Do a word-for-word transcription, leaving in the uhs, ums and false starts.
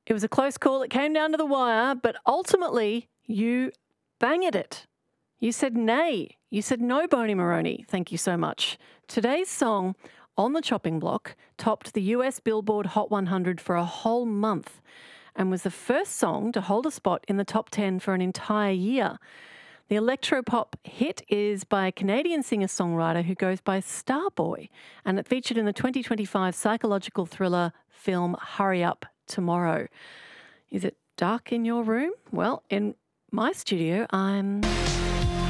It was a close call. It came down to the wire, but ultimately you banged it. You said nay. You said no, Boney Maroney. Thank you so much. Today's song, On the Chopping Block, topped the U S Billboard Hot one hundred for a whole month and was the first song to hold a spot in the top ten for an entire year. The electropop hit is by a Canadian singer-songwriter who goes by Starboy, and it featured in the twenty twenty-five psychological thriller film Hurry Up Tomorrow. Is it dark in your room? Well, in my studio, I'm